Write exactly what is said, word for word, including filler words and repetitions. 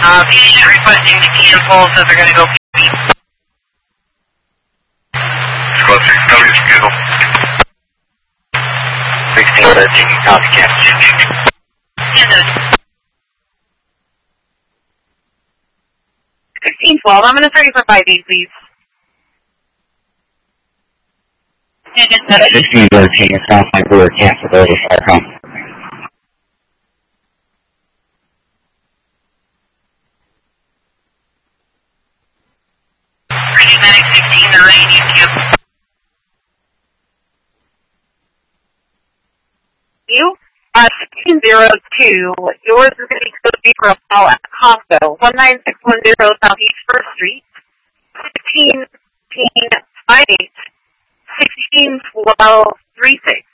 Uh, patient requesting to cancel, so they're going to go pee. Squad six, W, cancel. sixteen thirteen, copy, cancel. Cancel. sixteen twelve, I'm going to throw you for five eight, please. sixteen thirteen, it sounds like we were cancelability for our home. Reading medic sixteen nine, you cancel. You? Uh, sixteen zero two, yours is going to be code zero call at Costco, one nine six one zero Southeast First Street, sixteen five eight, sixteen twelve three six.